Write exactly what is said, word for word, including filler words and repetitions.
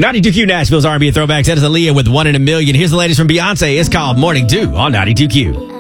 ninety-two Q Nashville's R and B throwbacks. That is Aaliyah with One in a Million. Here's the latest from Beyonce. It's called Morning Dew on ninety-two Q.